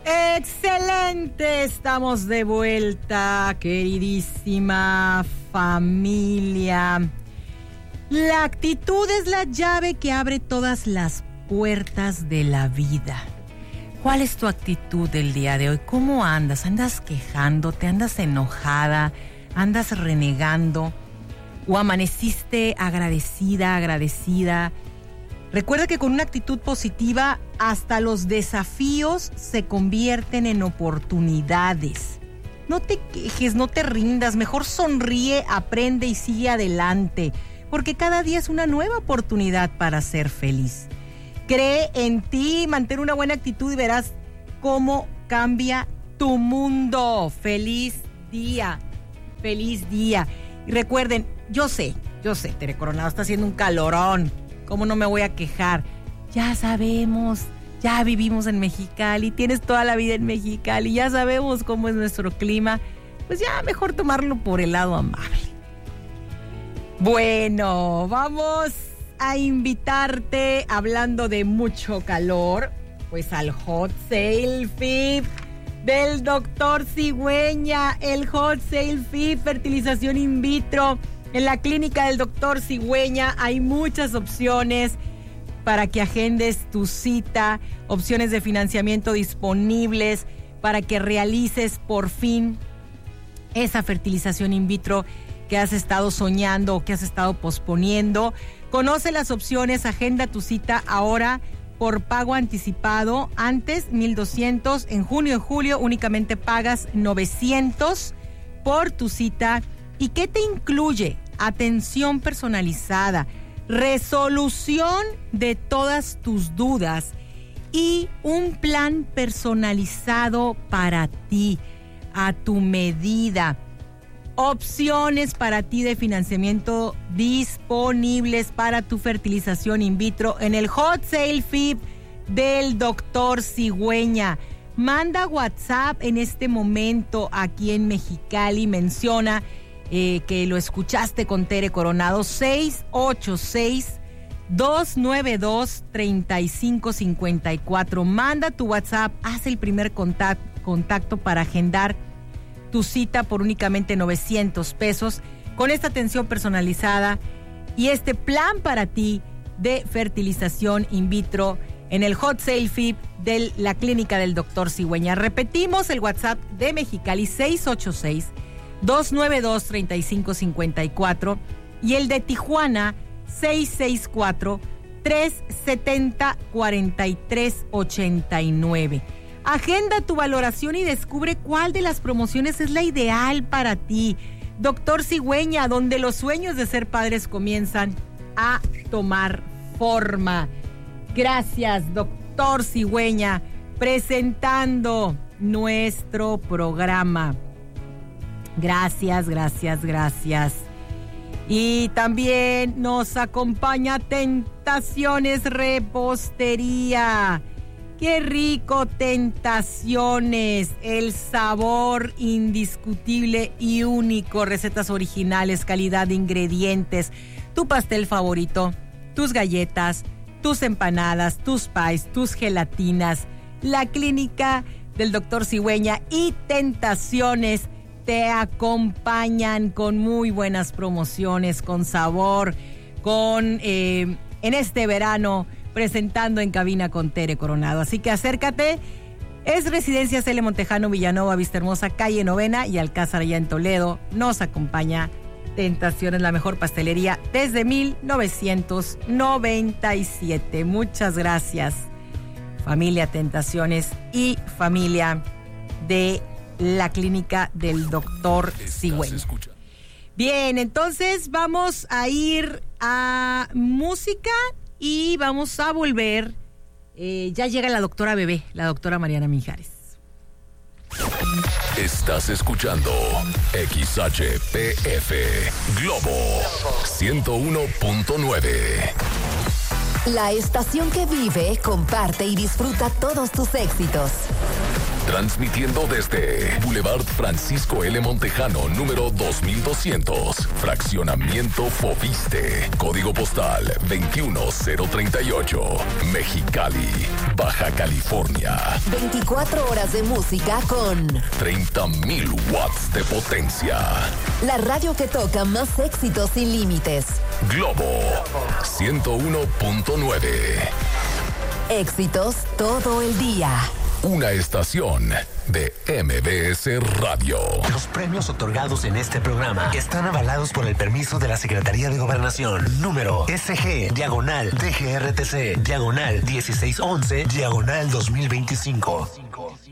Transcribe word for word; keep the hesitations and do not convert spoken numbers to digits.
Excelente, estamos de vuelta, queridísima familia. La actitud es la llave que abre todas las puertas de la vida. ¿Cuál es tu actitud del día de hoy? ¿Cómo andas? ¿Andas quejándote? ¿Andas enojada? ¿Andas renegando? ¿O amaneciste agradecida, agradecida? Recuerda que con una actitud positiva, hasta los desafíos se convierten en oportunidades. No te quejes, no te rindas, mejor sonríe, aprende y sigue adelante, porque cada día es una nueva oportunidad para ser feliz. Cree en ti, mantén una buena actitud y verás cómo cambia tu mundo. Feliz día, feliz día. Y recuerden, yo sé, yo sé, Tere Coronado, está haciendo un calorón. ¿Cómo no me voy a quejar? Ya sabemos, ya vivimos en Mexicali, tienes toda la vida en Mexicali, ya sabemos cómo es nuestro clima. Pues ya mejor tomarlo por el lado amable. Bueno, vamos a invitarte, hablando de mucho calor, pues al Hot Sale F I F del doctor Cigüeña. El Hot Sale F I F, fertilización in vitro. En la clínica del doctor Cigüeña hay muchas opciones para que agendes tu cita, opciones de financiamiento disponibles para que realices por fin esa fertilización in vitro que has estado soñando o que has estado posponiendo. Conoce las opciones, agenda tu cita ahora por pago anticipado. Antes mil doscientos, en junio y julio únicamente pagas novecientos por tu cita. ¿Y qué te incluye? Atención personalizada, resolución de todas tus dudas y un plan personalizado para ti, a tu medida. Opciones para ti de financiamiento disponibles para tu fertilización in vitro en el Hot Sale F I F del doctor Cigüeña. Manda WhatsApp en este momento aquí en Mexicali, menciona Eh, que lo escuchaste con Tere Coronado, seis ocho seis, dos nueve dos, tres cinco cinco cuatro. Manda tu WhatsApp, haz el primer contacto, contacto para agendar tu cita por únicamente novecientos pesos con esta atención personalizada y este plan para ti de fertilización in vitro en el Hot Sale F I F de la clínica del doctor Cigüeña. Repetimos el WhatsApp de Mexicali, seis ocho seis, dos nueve dos, tres cinco cinco cuatro, y el de Tijuana, seis seis cuatro, tres siete cero, cuatro tres ocho nueve. Agenda tu valoración y descubre cuál de las promociones es la ideal para ti. Doctor Cigüeña, donde los sueños de ser padres comienzan a tomar forma. Gracias, doctor Cigüeña, presentando nuestro programa. Gracias, gracias, gracias. Y también nos acompaña Tentaciones Repostería. ¡Qué rico, Tentaciones! El sabor indiscutible y único. Recetas originales, calidad de ingredientes. Tu pastel favorito, tus galletas, tus empanadas, tus pies, tus gelatinas. La clínica del doctor Cigüeña y Tentaciones te acompañan con muy buenas promociones, con sabor, con eh, en este verano presentando en cabina con Tere Coronado. Así que acércate. Es Residencia Cele Montejano, Villanova, Vista Hermosa, calle Novena y Alcázar allá en Toledo. Nos acompaña Tentaciones, la mejor pastelería desde mil novecientos noventa y siete. Muchas gracias, familia Tentaciones y familia de la clínica del doctor Cigüeña. Bien, entonces vamos a ir a música y vamos a volver. Eh, ya llega la doctora bebé, la doctora Mariana Mijares. Estás escuchando X H P F Globo ciento uno punto nueve. La estación que vive, comparte y disfruta todos tus éxitos. Transmitiendo desde Boulevard Francisco L. Montejano, número dos mil doscientos. Fraccionamiento Fobiste. Código postal veintiuno cero treinta y ocho. Mexicali, Baja California. veinticuatro horas de música con treinta mil watts de potencia. la radio que toca más éxitos sin límites. Globo ciento uno punto nueve. Éxitos todo el día. Una estación de M B S Radio. Los premios otorgados en este programa están avalados por el permiso de la Secretaría de Gobernación. Número S G, diagonal, D G R T C, diagonal dieciséis once, diagonal dos mil veinticinco.